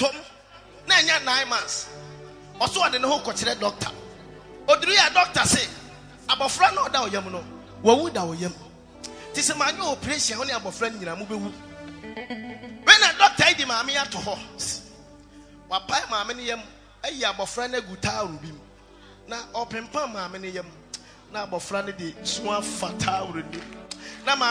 atom na nya 9 months oso ade ne ho kɔkyerɛ doctor oduru ya doctor say abofra na oda oyam no wawu da oyam ti se manyo operation ho ne abofra nyina mu bewu when a doctor idi maame ya to ho wa pai maame ne yam ayi abofra na guta rubim na opempa maame ne yam na abofra ne de so afata urudi na